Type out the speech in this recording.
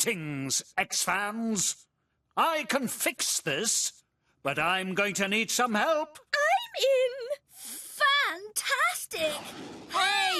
Greetings, X-Fans. I can fix this, but I'm going to need some help.